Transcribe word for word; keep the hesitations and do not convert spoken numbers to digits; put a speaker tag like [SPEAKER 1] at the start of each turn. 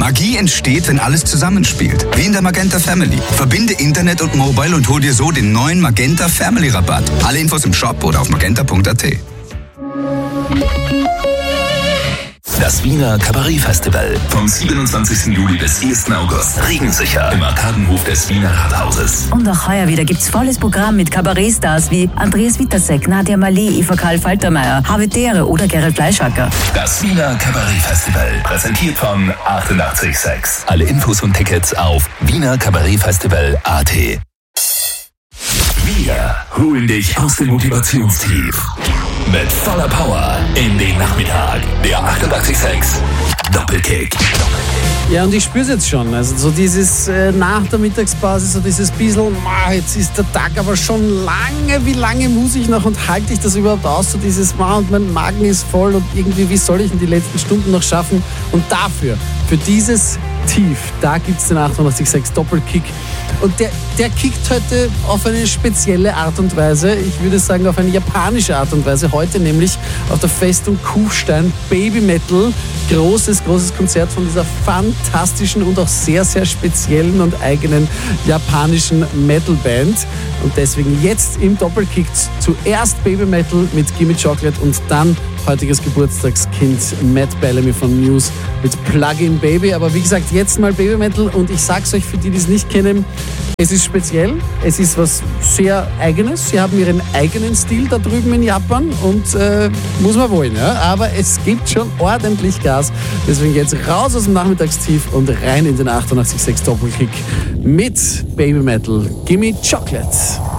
[SPEAKER 1] Magie entsteht, wenn alles zusammenspielt. Wie in der Magenta Family. Verbinde Internet und Mobile und hol dir so den neuen Magenta Family Rabatt. Alle Infos im Shop oder auf magenta punkt a t.
[SPEAKER 2] Das Wiener Kabarett-Festival vom siebenundzwanzigsten Juli bis ersten August. Regensicher im Arkadenhof des Wiener Rathauses.
[SPEAKER 3] Und auch heuer wieder gibt's volles Programm mit Kabarettstars wie Andreas Wittersek, Nadia Malé, Eva Karl Faltermeier, Harvey Tere oder Gerald Fleischacker.
[SPEAKER 2] Das Wiener Kabarett-Festival, präsentiert von achtundachtzig Komma sechs. Alle Infos und Tickets auf wiener kabarettfestival punkt a t. Wir holen dich aus dem Motivationstief. Mit voller Power in den Nachmittag. Der achtundachtzig Komma sechs Doppelkick.
[SPEAKER 4] Ja, und ich spüre es jetzt schon. Also so dieses äh, nach der Mittagspause, so dieses bisschen, ma, jetzt ist der Tag aber schon lange, wie lange muss ich noch und halte ich das überhaupt aus? So dieses, ma, und mein Magen ist voll und irgendwie, wie soll ich in die letzten Stunden noch schaffen? Und dafür, für dieses Tief, da gibt es den achtundachtzig Komma sechs Doppelkick. Und der, der kickt heute auf eine spezielle Art und Weise. Ich würde sagen, auf eine japanische Art und Weise. Heute nämlich auf der Festung Kufstein Baby Metal. Großes, großes Konzert von dieser fantastischen und auch sehr, sehr speziellen und eigenen japanischen Metal-Band. Und deswegen jetzt im Doppelkick zuerst Baby Metal mit Gimme Chocolate und dann heutiges Geburtstagskind Matt Bellamy von Muse mit Plug-in Baby. Aber wie gesagt, jetzt mal Baby Metal und ich sag's euch, für die, die es nicht kennen, es ist speziell, es ist was sehr Eigenes. Sie haben ihren eigenen Stil da drüben in Japan und äh, muss man wollen. Ja? Aber es gibt schon ordentlich Gas. Deswegen jetzt raus aus dem Nachmittagstief und rein in den achtundachtzig Komma sechs Doppelkick mit Baby Metal. Gimme Chocolate.